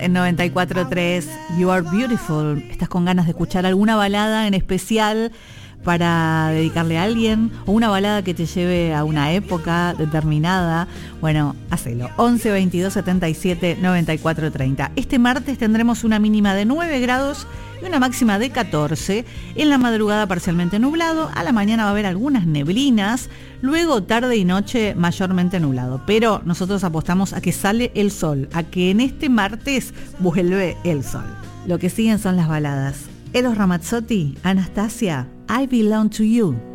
En 94.3, You Are Beautiful. ¿Estás con ganas de escuchar alguna balada en especial para dedicarle a alguien? ¿O una balada que te lleve a una época determinada? Bueno, hacelo. 11 22 77 94 30. Este martes tendremos una mínima de 9 grados y una máxima de 14. En la madrugada parcialmente nublado. A la mañana va a haber algunas neblinas. Luego tarde y noche mayormente nublado. Pero nosotros apostamos a que sale el sol. A que en este martes vuelve el sol. Lo que siguen son las baladas. Eros Ramazzotti, Anastasia, I Belong to You.